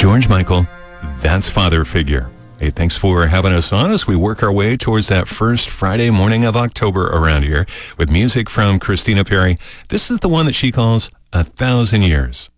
George Michael, that's Father Figure. Hey, thanks for having us on as we work our way towards that first Friday morning of October around here with music from Christina Perri. This is the one that she calls 1,000 Years.